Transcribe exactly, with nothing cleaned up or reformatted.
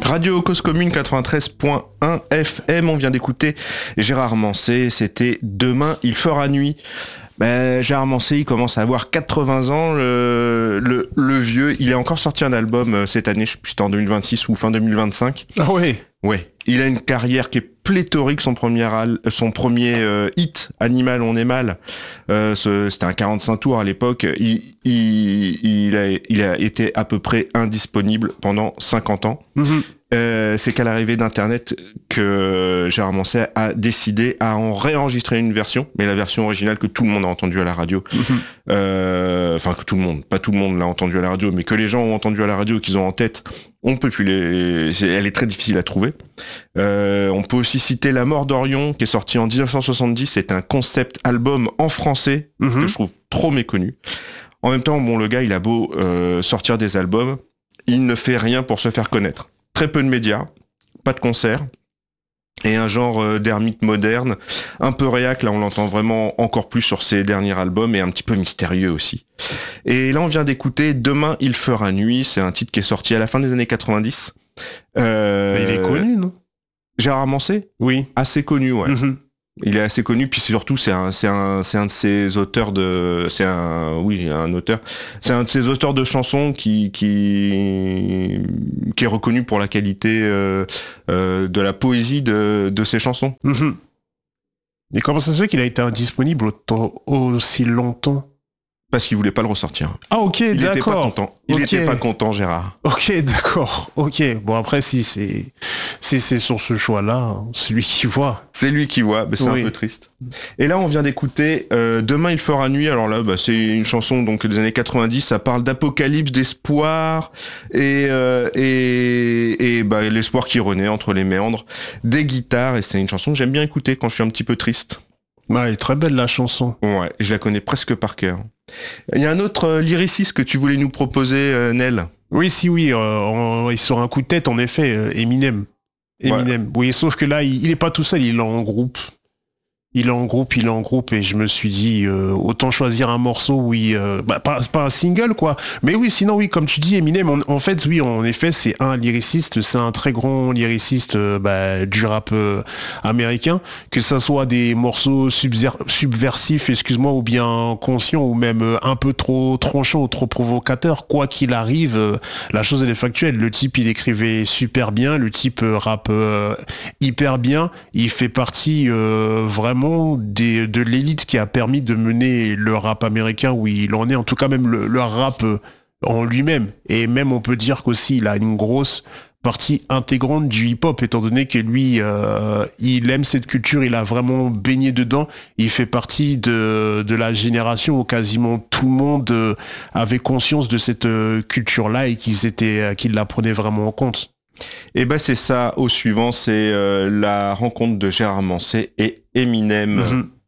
Radio Cause Commune quatre-vingt-treize point un F M, on vient d'écouter Gérard Manset, c'était Demain il fera nuit. Ben, Gérard Manset, il commence à avoir quatre-vingts ans, le, le, le vieux. Il a encore sorti un album cette année, je sais plus, c'était en deux mille vingt-six ou fin deux mille vingt-cinq. Ah oui. Ouais. Il a une carrière qui est pléthorique. Son premier, al- son premier euh, hit, Animal on est mal, euh, ce, c'était un quarante-cinq tours à l'époque. Il, il, il, a, il a été à peu près indisponible pendant cinquante ans. Mm-hmm. Euh, c'est qu'à l'arrivée d'Internet que Gérard Manset a décidé à en réenregistrer une version, mais la version originale que tout le monde a entendue à la radio. Mmh. Euh, enfin, que tout le monde, pas tout le monde l'a entendue à la radio, mais que les gens ont entendu à la radio, qu'ils ont en tête, on peut plus les... C'est, elle est très difficile à trouver. Euh, on peut aussi citer La Mort d'Orion, qui est sorti en dix-neuf cent soixante-dix. C'est un concept album en français, mmh. que je trouve trop méconnu. En même temps, bon, le gars, il a beau euh, sortir des albums, il ne fait rien pour se faire connaître. Très peu de médias, pas de concerts, et un genre euh, d'ermite moderne, un peu réac, là on l'entend vraiment encore plus sur ses derniers albums, et un petit peu mystérieux aussi. Et là on vient d'écouter Demain il fera nuit, c'est un titre qui est sorti à la fin des années quatre-vingt-dix. Euh, Mais il est connu, non ? Gérard Manset ? Oui. Assez connu, ouais. Mm-hmm. Il est assez connu, puis surtout c'est un, c'est un, c'est un de ses auteurs de, c'est un, oui, un auteur, c'est un de ses auteurs de chansons qui, qui, qui est reconnu pour la qualité euh, euh, de la poésie de, de ses chansons. Mmh. Mais comment ça se fait qu'il a été indisponible autant, aussi longtemps ? Parce qu'il voulait pas le ressortir. Ah ok, il d'accord. Il était pas content. Il okay. était pas content, Gérard. Ok, d'accord. Ok. Bon après, si c'est, si c'est sur ce choix-là, c'est lui qui voit. C'est lui qui voit, mais c'est oui. un peu triste. Et là, on vient d'écouter euh, Demain il fera nuit. Alors là, bah, c'est une chanson donc des années quatre-vingt-dix. Ça parle d'apocalypse, d'espoir et euh, et, et bah, l'espoir qui renaît entre les méandres des guitares. Et c'est une chanson que j'aime bien écouter quand je suis un petit peu triste. Ouais, elle est très belle la chanson. Ouais, je la connais presque par cœur. Il y a un autre euh, lyriciste que tu voulais nous proposer, euh, Nel. Oui, si, oui. Euh, on, sur un coup de tête, en effet, euh, Eminem. Eminem. Ouais. Oui, sauf que là, il, il est pas tout seul, il est en groupe. Il est en groupe, il est en groupe, et je me suis dit, euh, autant choisir un morceau où il... Euh, bah, pas, pas un single, quoi. Mais oui, sinon, oui, comme tu dis, Eminem, on, en fait, oui, en effet, c'est un lyriciste, c'est un très grand lyriciste euh, bah, du rap euh, américain, que ça soit des morceaux subver- subversifs, excuse-moi, ou bien conscients, ou même euh, un peu trop tranchants ou trop provocateurs, quoi qu'il arrive, euh, la chose, elle est factuelle. Le type, il écrivait super bien, le type euh, rappe euh, hyper bien, il fait partie euh, vraiment Des, de l'élite qui a permis de mener le rap américain où il en est, en tout cas même le, le rap en lui-même. Et même on peut dire qu'aussi il a une grosse partie intégrante du hip-hop, étant donné que lui, euh, il aime cette culture, il a vraiment baigné dedans, il fait partie de, de la génération où quasiment tout le monde euh, avait conscience de cette euh, culture-là et qu'ils étaient, euh, qu'ils la prenaient vraiment en compte. Et ben c'est ça, au suivant, c'est euh, la rencontre de Gérard Manset et Eminem. Mmh.